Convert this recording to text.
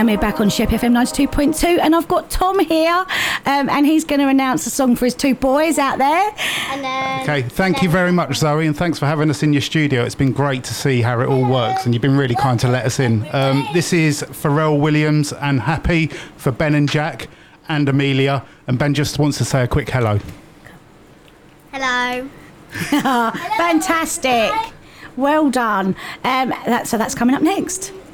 and we're back on Shep FM 92.2, and I've got Tom here, and he's going to announce a song for his two boys out there. Okay, thank you very much, Zoe, and thanks for having us in your studio. It's been great to see how it all works, and you've been really kind to let us in. This is Pharrell Williams and Happy for Ben and Jack and Amelia, and Ben just wants to say a quick hello. Hello. Fantastic. Well done. So that's coming up next.